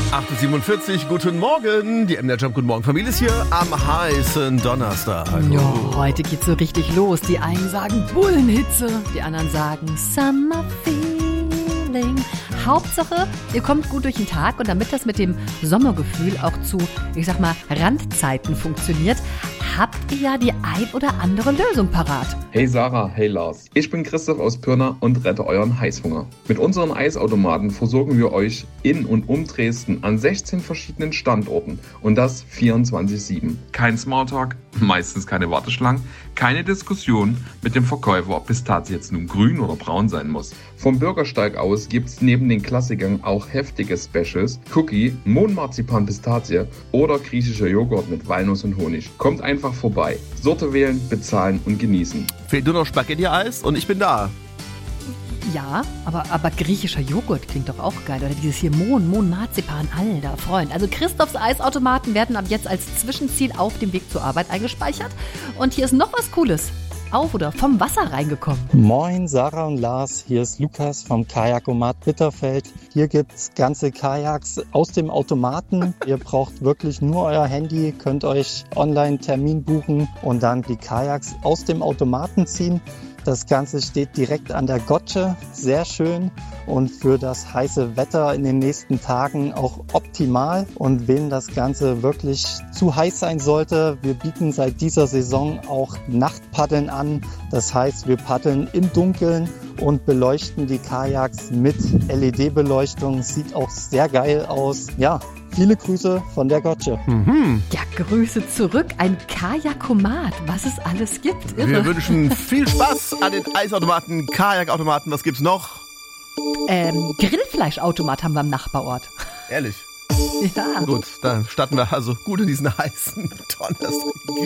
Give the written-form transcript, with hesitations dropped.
8.47 Uhr, guten Morgen. Die MDR Jump, guten Morgen. Familie ist hier am heißen Donnerstag. Ja, heute geht's so richtig los. Die einen sagen Bullenhitze, die anderen sagen Summer Feeling. Hauptsache, ihr kommt gut durch den Tag, und damit das mit dem Sommergefühl auch zu, ich sag mal, Randzeiten funktioniert, habt ihr ja die ein oder andere Lösung parat. Hey Sarah, hey Lars. Ich bin Christoph aus Pirna und rette euren Heißhunger. Mit unseren Eisautomaten versorgen wir euch in und um Dresden an 16 verschiedenen Standorten, und das 24/7. Kein Smalltalk, meistens keine Warteschlangen, keine Diskussion mit dem Verkäufer, ob Pistazie jetzt nun grün oder braun sein muss. Vom Bürgersteig aus gibt's neben den Klassikern auch heftige Specials: Cookie, Mohnmarzipan Pistazie oder griechischer Joghurt mit Walnuss und Honig. Kommt einfach vorbei. Sorte wählen, bezahlen und genießen. Fehlt nur noch Spaghetti-Eis und ich bin da. Ja, aber griechischer Joghurt klingt doch auch geil. Oder dieses hier Marzipan, alter Freund. Also Christophs Eisautomaten werden ab jetzt als Zwischenziel auf dem Weg zur Arbeit eingespeichert. Und hier ist noch was Cooles. Auf oder vom Wasser reingekommen. Moin Sarah und Lars, hier ist Lukas vom Kajakomat Bitterfeld. Hier gibt's ganze Kajaks aus dem Automaten. Ihr braucht wirklich nur euer Handy, könnt euch online einen Termin buchen und dann die Kajaks aus dem Automaten ziehen. Das Ganze steht direkt an der Gotsche, sehr schön und für das heiße Wetter in den nächsten Tagen auch optimal. Und wem das Ganze wirklich zu heiß sein sollte, wir bieten seit dieser Saison auch Nachtpaddeln an. Das heißt, wir paddeln im Dunkeln und beleuchten die Kajaks mit LED-Beleuchtung. Sieht auch sehr geil aus. Ja, viele Grüße von der Gotsche. Ja, Grüße zurück. Ein Kajakomat, was es alles gibt. Irre. Wir wünschen viel Spaß an den Eisautomaten, Kajakautomaten. Was gibt's noch? Grillfleischautomat haben wir am Nachbarort. Ehrlich? Ja. Gut, dann starten wir also gut in diesen heißen Donnerstag.